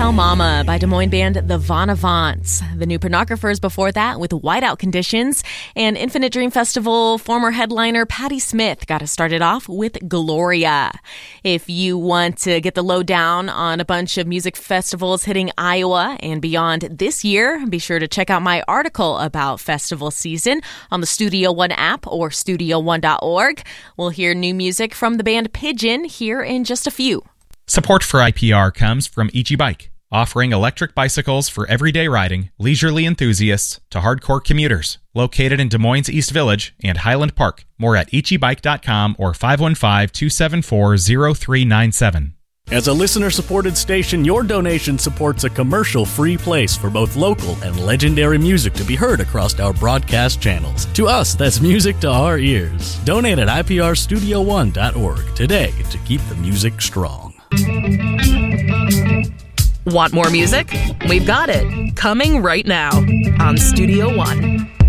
Tell Mama by Des Moines band The Von Avants. The New Pornographers before that with Whiteout Conditions. And Infinite Dream Festival former headliner Patti Smith got us started off with Gloria. If you want to get the lowdown on a bunch of music festivals hitting Iowa and beyond this year, be sure to check out my article about festival season on the Studio One app or studio1.org. We'll hear new music from the band Pigeon here in just a few. Support for IPR comes from Ichi Bike, offering electric bicycles for everyday riding, leisurely enthusiasts to hardcore commuters. Located in Des Moines East Village and Highland Park. More at ichibike.com or 515-274-0397. As a listener-supported station, your donation supports a commercial-free place for both local and legendary music to be heard across our broadcast channels. To us, that's music to our ears. Donate at iprstudio1.org today to keep the music strong. Want more music? We've got it. Coming right now on Studio One.